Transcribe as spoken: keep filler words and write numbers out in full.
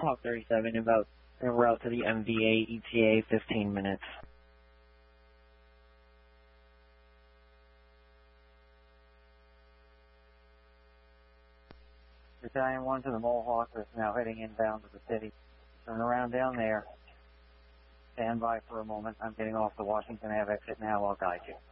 Hawk thirty-seven, about en route to the M V A E T A, fifteen minutes. Battalion one to the Mohawk is now heading inbound to the city. Turn around down there. Stand by for a moment. I'm getting off the Washington Ave exit now. I'll guide you.